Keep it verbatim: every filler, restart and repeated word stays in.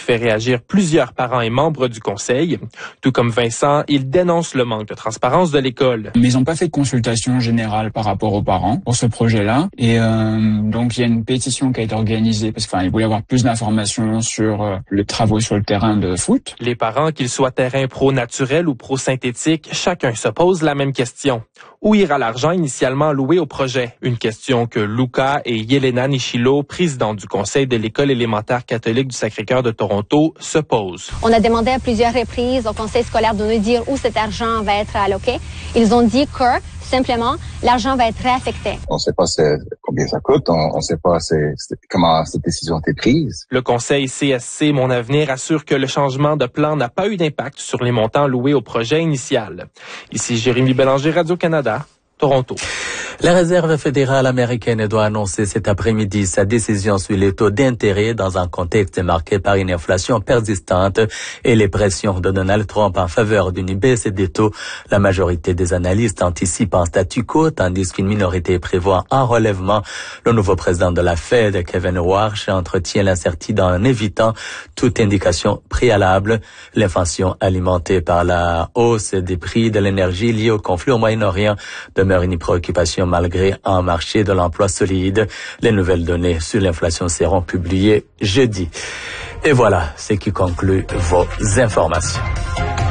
fait réagir plusieurs parents et membres du conseil. Tout comme Vincent, il dénonce le manque de transparence de l'école. Mais ils n'ont pas fait de consultation générale par rapport aux parents pour ce projet-là. Et euh, donc, il y a une pétition qui a été organisée parce qu'il voulait avoir plus d'informations sur euh, les travaux sur le terrain de foot. Les parents, qu'ils soient terrain pro-naturel ou pro-synthétique, chacun se pose la même question. Où ira l'argent initialement alloué au projet? Une question que Luca et Yelena Nishilo, présidents du conseil de l'école élémentaire catholique du Sacré-Cœur de Toronto, se posent. On a demandé à plusieurs reprises au conseil scolaire de nous dire où cet argent va être alloqué. Ils ont dit que, simplement, l'argent va être réaffecté. On ne sait pas combien ça coûte, on ne sait pas c'est, c'est, comment cette décision a été prise. Le conseil C S C Mon Avenir assure que le changement de plan n'a pas eu d'impact sur les montants alloués au projet initial. Ici Jérémy Bélanger, Radio-Canada, Toronto. La Réserve fédérale américaine doit annoncer cet après-midi sa décision sur les taux d'intérêt dans un contexte marqué par une inflation persistante et les pressions de Donald Trump en faveur d'une baisse des taux. La majorité des analystes anticipent un statu quo, tandis qu'une minorité prévoit un relèvement. Le nouveau président de la Fed, Kevin Warsh, entretient l'incertitude en évitant toute indication préalable. L'inflation alimentée par la hausse des prix de l'énergie liée au conflit au Moyen-Orient demeure une préoccupation malgré un marché de l'emploi solide. Les nouvelles données sur l'inflation seront publiées jeudi. Et voilà ce qui conclut vos informations.